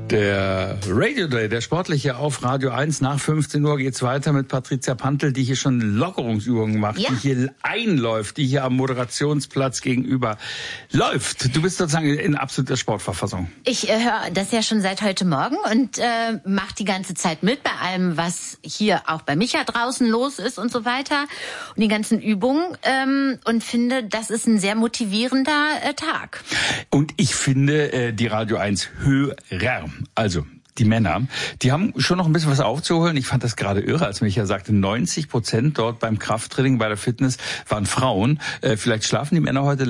Der Radio Day, der sportliche auf Radio 1. Nach 15 Uhr geht's weiter mit Patricia Pantel, die hier schon Lockerungsübungen macht, die hier einläuft, die hier am Moderationsplatz gegenüber läuft. Du bist sozusagen in absoluter Sportverfassung. Ich höre das ja schon seit heute Morgen und mache die ganze Zeit mit bei allem, was hier auch bei Micha draußen los ist und so weiter und die ganzen Übungen und finde, das ist ein sehr motivierender Tag. Und ich finde, die Radio 1 Hörer, also die Männer, die haben schon noch ein bisschen was aufzuholen. Ich fand das gerade irre, als Micha sagte, 90% dort beim Krafttraining, bei der Fitness waren Frauen. Vielleicht schlafen die Männer heute länger.